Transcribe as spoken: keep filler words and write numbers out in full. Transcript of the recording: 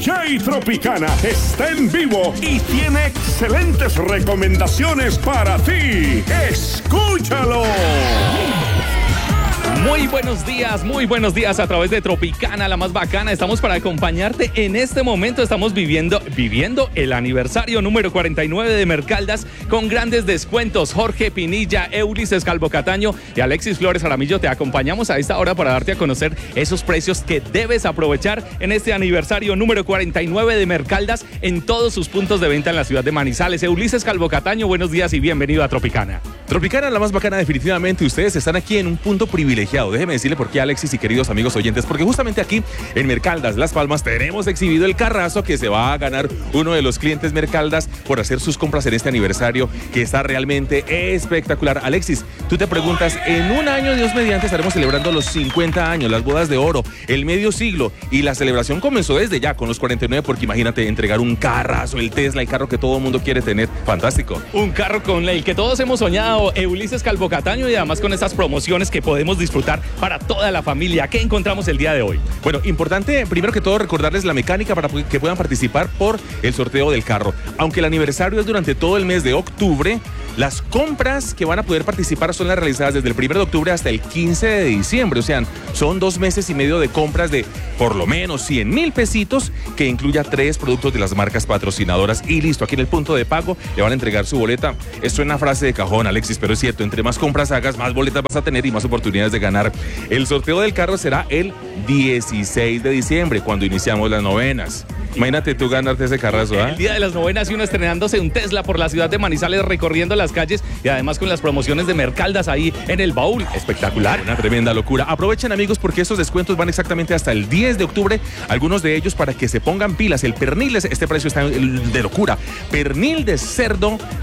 Jay Tropicana está en vivo y tiene excelentes recomendaciones para ti. ¡Escúchalo! Muy buenos días, muy buenos días a través de Tropicana, la más bacana. Estamos para acompañarte en este momento. Estamos viviendo, viviendo el aniversario número cuarenta y nueve de Mercaldas con grandes descuentos. Jorge Pinilla, Ulises Calvo Cataño y Alexis Flores Aramillo te acompañamos a esta hora para darte a conocer esos precios que debes aprovechar en este aniversario número cuarenta y nueve de Mercaldas en todos sus puntos de venta en la ciudad de Manizales. Ulises Calvo Cataño, buenos días y bienvenido a Tropicana. Tropicana, la más bacana definitivamente. Ustedes están aquí en un punto privilegiado. Déjeme decirle por qué, Alexis y queridos amigos oyentes, porque justamente aquí en Mercaldas, Las Palmas, tenemos exhibido el carrazo que se va a ganar uno de los clientes Mercaldas por hacer sus compras en este aniversario que está realmente espectacular. Alexis, tú te preguntas, en un año, Dios mediante, estaremos celebrando los cincuenta años, las bodas de oro, el medio siglo, y la celebración comenzó desde ya con los cuarenta y nueve, porque imagínate entregar un carrazo, el Tesla, el carro que todo el mundo quiere tener. Fantástico. Un carro con el que todos hemos soñado, Ulises Calvo Cataño, y además con estas promociones que podemos disfrutar para toda la familia. ¿Qué encontramos el día de hoy? Bueno, importante, primero que todo, recordarles la mecánica para que puedan participar por el sorteo del carro. Aunque el aniversario es durante todo el mes de octubre, las compras que van a poder participar son las realizadas desde el primero de octubre hasta el quince de diciembre. O sea, son dos meses y medio de compras de por lo menos cien mil pesitos, que incluya tres productos de las marcas patrocinadoras. Y listo, aquí en el punto de pago le van a entregar su boleta. Esto es una frase de cajón, Alexis, pero es cierto. Entre más compras hagas, más boletas vas a tener y más oportunidades de ganar. El sorteo del carro será el dieciséis de diciembre, cuando iniciamos las novenas. Imagínate tú ganarte ese carrazo, ¿ah? El día de las novenas y uno estrenándose un Tesla por la ciudad de Manizales, recorriendo las calles y además con las promociones de Mercaldas ahí en el baúl. Espectacular. Una tremenda locura. Aprovechen, amigos, porque estos descuentos van exactamente hasta el diez de octubre. Algunos de ellos para que se pongan pilas. El pernil, este precio está de locura. Pernil de cerdo